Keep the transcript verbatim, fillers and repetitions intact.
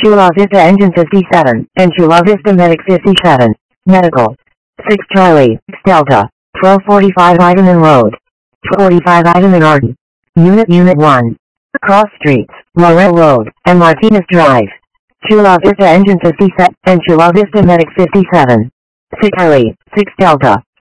Chula Vista Engine fifty-seven, and Chula Vista Medic fifty-seven, Medical. six Charlie, Delta, twelve forty-five Idaman Road. forty-five Idaman Arden. Unit Unit one. Cross Streets, Laurel Road, and Martinez Drive. Chula Vista Engine fifty-seven, and Chula Vista Medic fifty-seven. six Charlie, six Delta,